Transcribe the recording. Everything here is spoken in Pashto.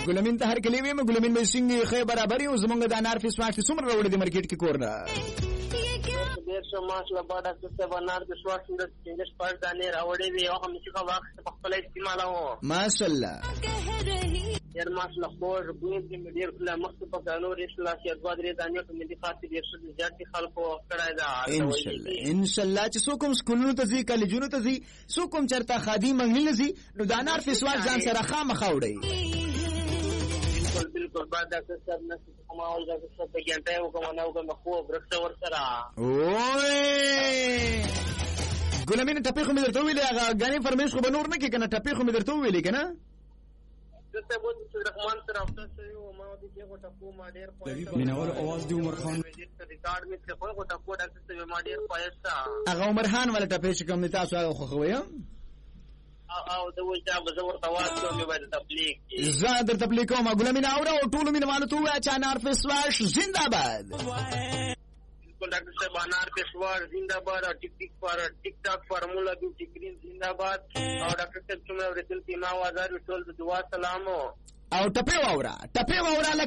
ګلمین ته هر کلی ویم ګلمین به څنګه خې برابرې او زمونږ د انار فیس واټ څومره وړي د مارکیټ کې کورنا ډیر څه ماشله باډه څه بنار د سواټ د چینجز پر دانې راوړې وي او هم چې کا وخت په خپل استعمالو ماشاءالله ډیر ماشله خور بوې دې ډیر کله مخ په کانو رسلا چې ادوار دې دانې ته ملي خاصه ډیر څه ځاټي خلکو کړای دا ان شاء الله چې څوک هم سکولونو ته ځي کالجونو ته ځي څوک هم چرته خادي منګل ځي نو د انار فیس واټ ځان سره خامخا وړي بالکل بعد دا څه نه کومه او دا څه په ګنټه او کومه نو کومه خو برښت ور سره اوه ګلمین ټپې خو مې درته ویلې هغه غانې فرمیش خو بنور نه کې کنه ټپې خو مې درته ویلې کنه دته بوت رحمان سره افسر شوی او ما دې کې ټپو ما ډېر پوهه میناول आवाज دی عمر خان ریکارډ مې څه خو ټپو ډاکټر ما ډېر پایستا هغه عمر خان ولا ټپې چې کوم تاسو هغه خو خویا او د وځه بزور تواصل مې باید تبلیغ زه در تبلیغ کوم ګلمین اورا او ټول مين مانو ته چې انار فیس واش زنده‌باد بالکل ډاکټر صاحب انار فیس واش زنده‌باد او ټیک ټاک فارمولا بیوټی کریم زنده‌باد او ډاکټر صاحب څومره ورته ما وازار ټول د دعا سلام او ټپه وورا